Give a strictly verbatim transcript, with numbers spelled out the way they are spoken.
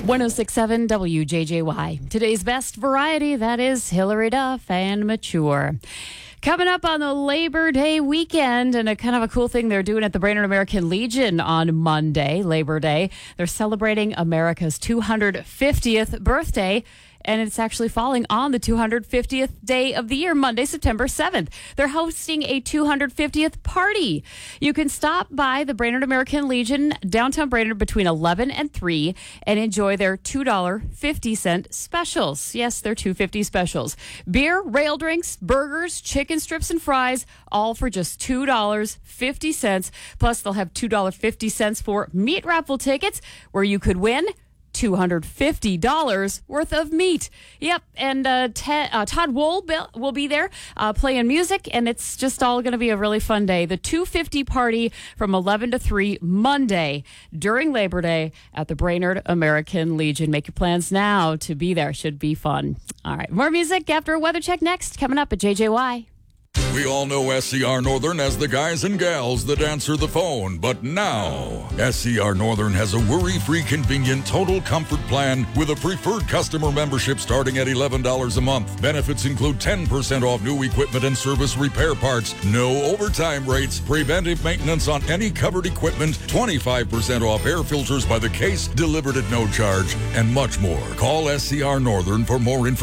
one oh six point seven W J J Y. Today's best variety, that is Hillary Duff and Mature. Coming up on the Labor Day weekend, and a kind of a cool thing they're doing at the Brainerd American Legion on Monday, Labor Day. They're celebrating America's two hundred fiftieth birthday, and it's actually falling on the two hundred fiftieth day of the year, Monday, September seventh. They're hosting a two hundred fiftieth party. You can stop by the Brainerd American Legion, downtown Brainerd, between eleven and three and enjoy their two dollars and fifty cents specials. Yes, they're two dollars and fifty cents specials. Beer, rail drinks, burgers, chicken strips, and fries, all for just two dollars and fifty cents. Plus, they'll have two dollars and fifty cents for meat raffle tickets, where you could win two hundred fifty dollars worth of meat. Yep, and uh, Ted, uh, Todd Wool will be there uh, playing music, and it's just all going to be a really fun day. The two fifty party from eleven to three Monday during Labor Day at the Brainerd American Legion. Make your plans now to be there. Should be fun. All right, more music after a weather check next, coming up at J J Y. We all know S C R Northern as the guys and gals that answer the phone, but now S C R Northern has a worry-free, convenient, total comfort plan with a preferred customer membership starting at eleven dollars a month. Benefits include ten percent off new equipment and service repair parts, no overtime rates, preventive maintenance on any covered equipment, twenty-five percent off air filters by the case, delivered at no charge, and much more. Call S C R Northern for more information.